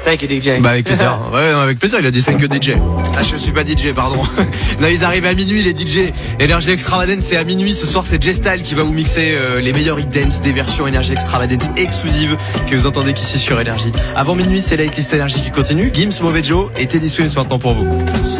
Thank you, DJ. Bah avec plaisir. Ouais, avec plaisir. Il a dit thank you DJ. Ah, je suis pas DJ, pardon. Non, ils arrivent à minuit, les DJ. Énergie Extravagance, c'est à minuit. Ce soir, c'est J-Style qui va vous mixer les meilleurs hit dance des versions Énergie Extravagance exclusives que vous entendez qu'ici sur Énergie. Avant minuit, c'est la hitlist Énergie qui continue. Gims, Mauvais Joe et Teddy Swims maintenant pour vous.